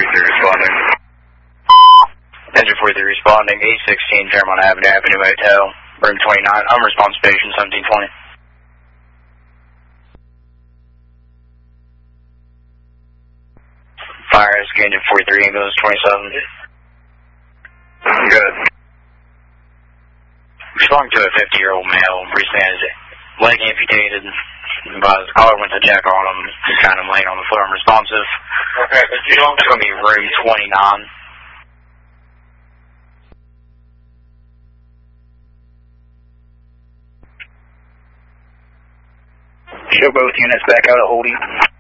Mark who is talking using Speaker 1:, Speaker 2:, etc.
Speaker 1: 43 responding.
Speaker 2: Engine 43 responding, 816 Fairmont Avenue Motel, room 29, unresponsive patient 1720. Fire rescue engine 43, ambulance 27.
Speaker 1: Good.
Speaker 2: Responding to a 50-year-old male, recently has leg amputated. The caller went to check on him. He's kind of laying on the floor, unresponsive.
Speaker 1: Okay, but you don't...
Speaker 2: It's going to be room 29. Show both units back out at holding.